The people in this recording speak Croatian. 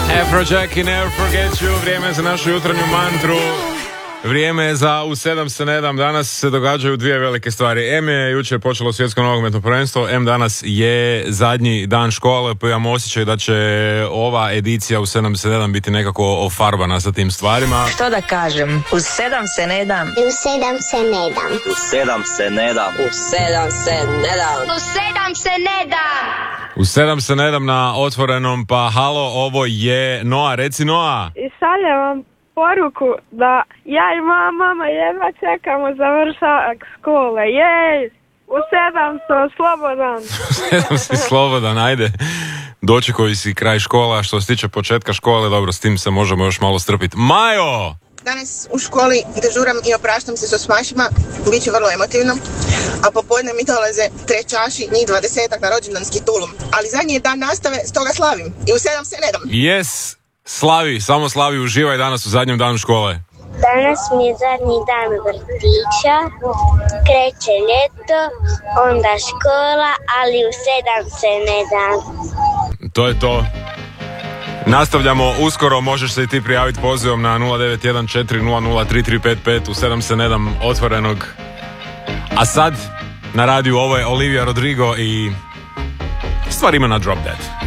Afrojack i Never Forget You. Vrijeme za našu jutranju mantru. Vrijeme je za U 7 se ne dam. Danas se događaju dvije velike stvari. M je jučer počelo svjetsko nogometno prvenstvo. M danas je zadnji dan škole, pa imam osjećaj da će ova edicija U 7 se ne dam biti nekako ofarbana sa tim stvarima. Što da kažem? U 7 se ne dam. U 7 se ne dam. U 7 se ne dam. U 7 se ne dam. U 7 se ne dam. U 7 se ne dam na Otvorenom, pa halo, ovo je Noa, reci Noa. I šaljem vam poruku da ja i moja mama jedva čekamo završak škole. Jej, u 7 sam slobodan. U 7 si slobodan, ajde. Dočekao si kraj škola, što se tiče početka škole, dobro, s tim se možemo još malo strpiti. Majo! Danas u školi dežuram i opraštam se s osmašima, bit će vrlo emotivno, a popodne mi dolaze trećaši, njih 20-ak na rođendanski tulum. Ali zadnji je dan nastave, stoga slavim i u 7 se ne dam. Yes, slavi, samo slavi, uživaj danas u zadnjem danu škole. Danas mi je zadnji dan vrtića, kreće ljeto, onda škola, ali u 7 se ne dam. To je to. Nastavljamo uskoro, možeš se i ti prijaviti pozivom na 0914003355 u 7 se ne dam Otvorenog. A sad na radiju ovo je Olivia Rodrigo i stvar ima na Drop Dead.